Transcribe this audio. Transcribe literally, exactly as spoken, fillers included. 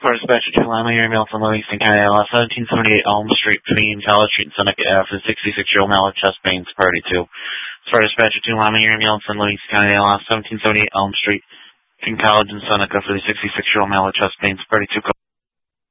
For dispatcher two, Lima, your email from Livingston County, L S, seventeen seventy-eight Elm Street between College Street and Seneca Ave for the sixty-six-year-old male with chest pains, priority two. For dispatcher two, Lima, your email from Livingston County, L S, seventeen seventy-eight Elm Street between College and Seneca for the sixty-six-year-old male with chest pains, priority two.